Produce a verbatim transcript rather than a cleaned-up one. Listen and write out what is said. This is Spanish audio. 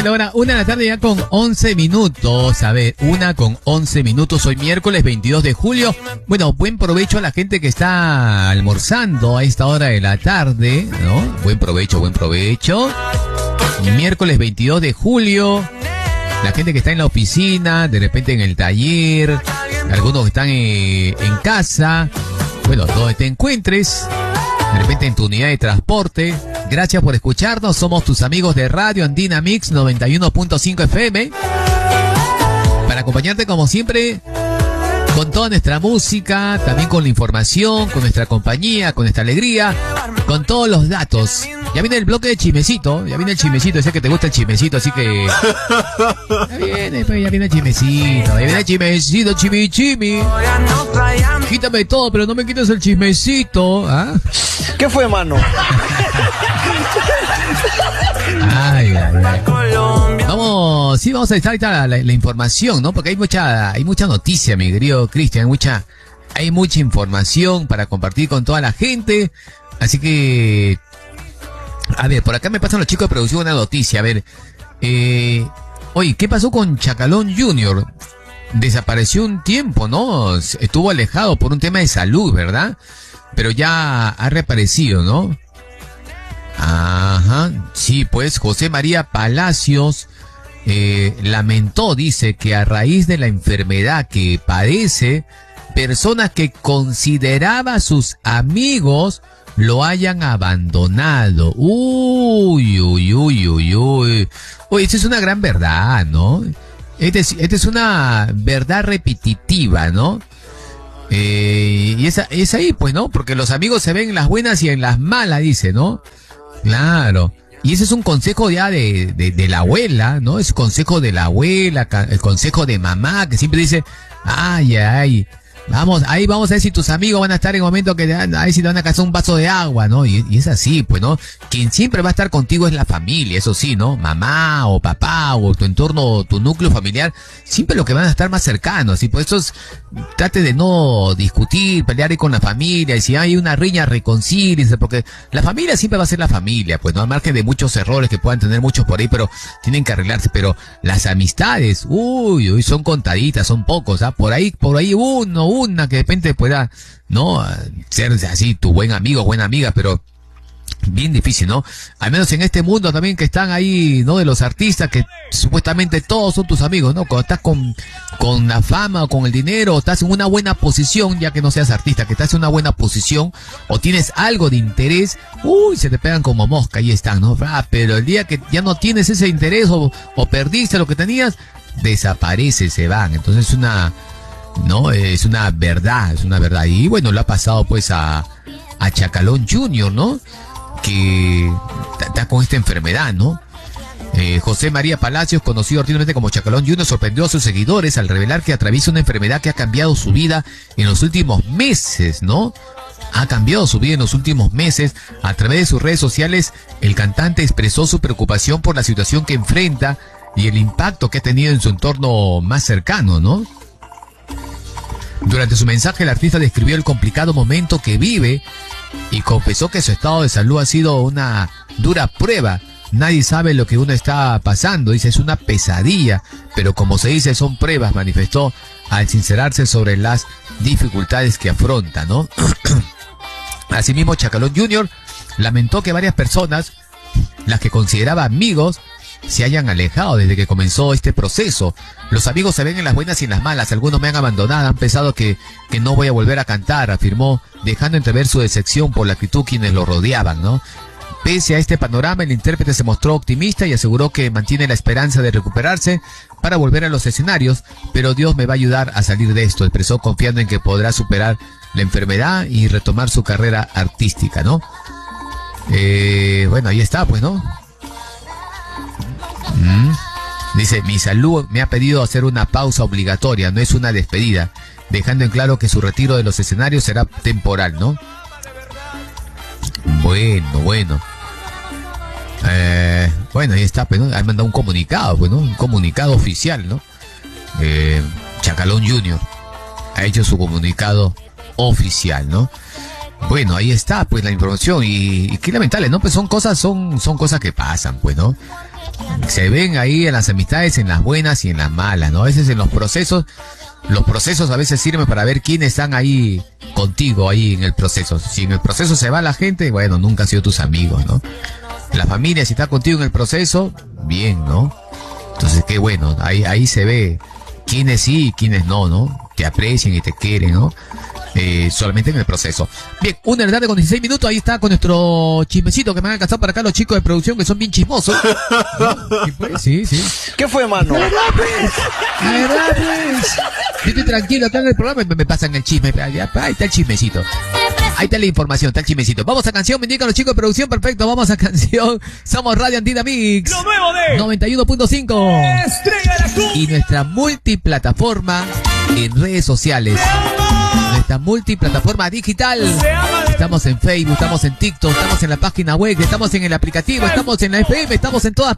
Bueno, ahora, una de la tarde ya con once minutos. A ver, una con once minutos. Hoy miércoles veintidós de julio. Bueno, buen provecho a la gente que está almorzando a esta hora de la tarde, ¿no? Buen provecho, buen provecho. Miércoles veintidós de julio. La gente que está en la oficina, de repente en el taller, algunos que están eh, en casa, bueno, donde te encuentres, de repente en tu unidad de transporte. Gracias por escucharnos, somos tus amigos de Radio Andina Mix noventa y uno punto cinco F M, para acompañarte como siempre con toda nuestra música, también con la información, con nuestra compañía, con nuestra alegría, con todos los datos. Ya viene el bloque de chismecito, ya viene el chismecito, sé que te gusta el chismecito, así que... Ya viene, pues, ya viene el chismecito, ya viene el chismecito, chimi, chimi. Quítame todo, pero no me quites el chismecito, ¿ah? ¿Qué fue, mano? Ay, ay, ay. Vamos, sí, vamos a estar ahorita la, la, la información, ¿no? Porque hay mucha, hay mucha noticia, mi querido Cristian, hay mucha, hay mucha información para compartir con toda la gente, así que... A ver, por acá me pasan los chicos de producción una noticia. A ver, eh, oye, ¿qué pasó con Chacalón junior? Desapareció un tiempo, ¿no? Estuvo alejado por un tema de salud, ¿verdad? Pero ya ha reaparecido, ¿no? Ajá, sí, pues José María Palacios eh, lamentó, dice, que a raíz de la enfermedad que padece, personas que consideraba sus amigos lo hayan abandonado. Uy, uy, uy, uy, uy. Oye, esta es una gran verdad, ¿no? Esta es, esta es una verdad repetitiva, ¿no? Eh, y esa, es ahí, pues, ¿no? Porque los amigos se ven en las buenas y en las malas, dice, ¿no? Claro. Y ese es un consejo ya de, de, de la abuela, ¿no? Es consejo de la abuela, el consejo de mamá, que siempre dice, ay, ay, vamos, ahí vamos a ver si tus amigos van a estar en el momento que te, a ver si te van a casar un vaso de agua, ¿no? Y, y es así, pues, ¿no? Quien siempre va a estar contigo es la familia, eso sí, ¿no? Mamá o papá o tu entorno, tu núcleo familiar, siempre lo que van a estar más cercanos. Y por eso es, trate de no discutir, pelear ahí con la familia, y si hay una riña, reconcíliense, porque la familia siempre va a ser la familia, pues, ¿no? Al margen de muchos errores que puedan tener muchos por ahí, pero tienen que arreglarse. Pero las amistades, uy, uy, son contaditas, son pocos, ¿ah? Por ahí, por ahí uno, una que de repente pueda, ¿no? Ser así tu buen amigo, buena amiga, pero bien difícil, ¿no? Al menos en este mundo también que están ahí, ¿no? De los artistas que supuestamente todos son tus amigos, ¿no? Cuando estás con, con la fama o con el dinero, o estás en una buena posición, ya que no seas artista, que estás en una buena posición o tienes algo de interés, uy, se te pegan como mosca, ahí están, ¿no? Ah, pero el día que ya no tienes ese interés o, o perdiste lo que tenías, desaparece, se van. Entonces es una... No, es una verdad, es una verdad. Y bueno, lo ha pasado pues a, a Chacalón junior, ¿no? Que está con esta enfermedad, ¿no? Eh, José María Palacios, conocido artísticamente como Chacalón junior, sorprendió a sus seguidores al revelar que atraviesa una enfermedad que ha cambiado su vida en los últimos meses, ¿no? Ha cambiado su vida en los últimos meses. A través de sus redes sociales, el cantante expresó su preocupación por la situación que enfrenta y el impacto que ha tenido en su entorno más cercano, ¿no? Durante su mensaje, el artista describió el complicado momento que vive y confesó que su estado de salud ha sido una dura prueba. Nadie sabe lo que uno está pasando, dice, es una pesadilla, pero como se dice, son pruebas, manifestó al sincerarse sobre las dificultades que afronta, ¿no? Asimismo, Chacalón junior lamentó que varias personas, las que consideraba amigos, se hayan alejado desde que comenzó este proceso. Los amigos se ven en las buenas y en las malas. Algunos me han abandonado, han pensado que, que no voy a volver a cantar, afirmó, dejando entrever su decepción por la actitud quienes lo rodeaban, ¿no? Pese a este panorama, el intérprete se mostró optimista y aseguró que mantiene la esperanza de recuperarse para volver a los escenarios, pero Dios me va a ayudar a salir de esto, expresó, confiando en que podrá superar la enfermedad y retomar su carrera artística, ¿no? Eh, bueno, ahí está, pues, ¿no? Mm. Dice, mi salud me ha pedido hacer una pausa obligatoria, no es una despedida, dejando en claro que su retiro de los escenarios será temporal, ¿no? Bueno, bueno. Eh, bueno, ahí está, pues, ¿no? Ha mandado un comunicado, pues, ¿no? Un comunicado oficial, ¿no? Eh, Chacalón junior ha hecho su comunicado oficial, ¿no? Bueno, ahí está, pues, la información y, y qué lamentable, ¿no? Pues son cosas, son, son cosas que pasan, pues, ¿no? Se ven ahí en las amistades, en las buenas y en las malas, ¿no? A veces en los procesos, los procesos a veces sirven para ver quiénes están ahí contigo, ahí en el proceso. Si en el proceso se va la gente, bueno, nunca han sido tus amigos, ¿no? La familia, si está contigo en el proceso, bien, ¿no? Entonces, qué bueno, ahí, ahí se ve quiénes sí y quiénes no, ¿no? Te aprecian y te quieren, ¿no? Eh, solamente en el proceso. Bien, una de la tarde con dieciséis minutos, ahí está con nuestro chismecito que me han alcanzado para acá los chicos de producción que son bien chismosos. ¿No? ¿Qué fue? Sí, sí. ¿Qué fue, mano? La verdad, pues. La verdad, pues. Yo estoy tranquilo acá en el programa y me, me pasan el chisme. Ahí está el chismecito. Ahí está la información, está el chismecito. Vamos a canción, me indican los chicos de producción, perfecto, vamos a canción. Somos Radio Antida Mix. Lo nuevo de noventa y uno punto cinco. Y nuestra multiplataforma en redes sociales. Nuestra multiplataforma digital. Estamos en Facebook, estamos en TikTok, estamos en la página web, estamos en el aplicativo, estamos en la F M, estamos en todas